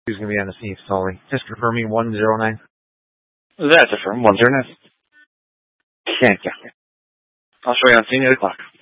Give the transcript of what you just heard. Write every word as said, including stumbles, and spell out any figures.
Who's going to be on the scene stalling? Just confirming one zero nine. That's affirm, one zero nine. Thank you. I'll show you on scene at eight o'clock.